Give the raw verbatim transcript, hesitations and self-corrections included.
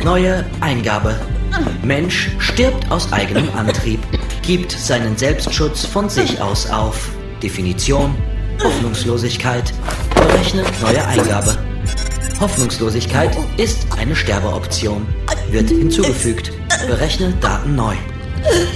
Neue Eingabe. Mensch stirbt aus eigenem Antrieb, gibt seinen Selbstschutz von sich aus auf. Definition: Hoffnungslosigkeit. Berechne neue Eingabe. Hoffnungslosigkeit ist eine Sterbeoption. Wird hinzugefügt. Berechne Daten neu.